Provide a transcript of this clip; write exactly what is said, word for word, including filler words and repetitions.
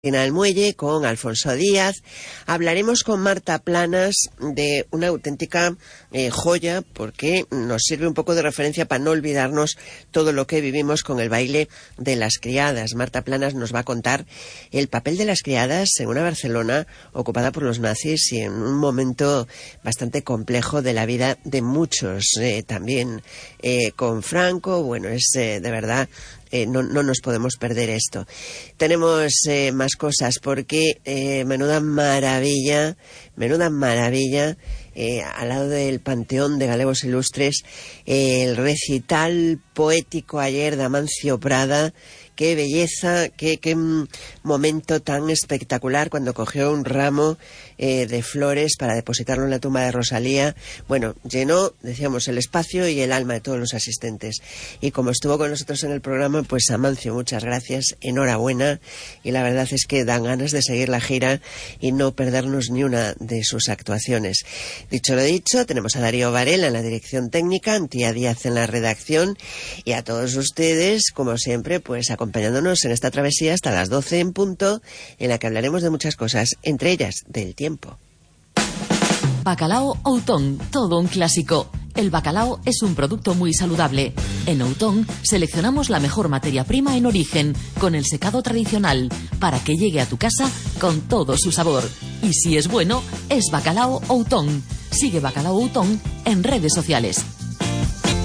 Al Muelle con Alfonso Díaz. Hablaremos con Marta Planas de una auténtica eh, joya, porque nos sirve un poco de referencia para no olvidarnos todo lo que vivimos con el baile de las criadas. Marta Planas nos va a contar el papel de las criadas en una Barcelona ocupada por los nazis y en un momento bastante complejo de la vida de muchos, eh, también eh, con Franco. Bueno, es eh, de verdad... Eh, no, no nos podemos perder esto. Tenemos eh, más cosas porque eh, menuda maravilla, menuda maravilla, eh, al lado del Panteón de Galegos Ilustres, eh, el recital poético ayer de Amancio Prada. Qué belleza, qué, qué momento tan espectacular cuando cogió un ramo eh, de flores para depositarlo en la tumba de Rosalía. Bueno, llenó, decíamos, el espacio y el alma de todos los asistentes. Y como estuvo con nosotros en el programa, pues Amancio, muchas gracias, enhorabuena. Y la verdad es que dan ganas de seguir la gira y no perdernos ni una de sus actuaciones. Dicho lo dicho, tenemos a Darío Varela en la dirección técnica, Antía Díaz en la redacción y a todos ustedes, como siempre, pues acompañándonos en esta travesía hasta las doce en punto, en la que hablaremos de muchas cosas, entre ellas del tiempo. Bacalao Outón, todo un clásico. El bacalao es un producto muy saludable. En Outón seleccionamos la mejor materia prima en origen, con el secado tradicional, para que llegue a tu casa con todo su sabor. Y si es bueno, es Bacalao Outón. Sigue Bacalao Outón en redes sociales.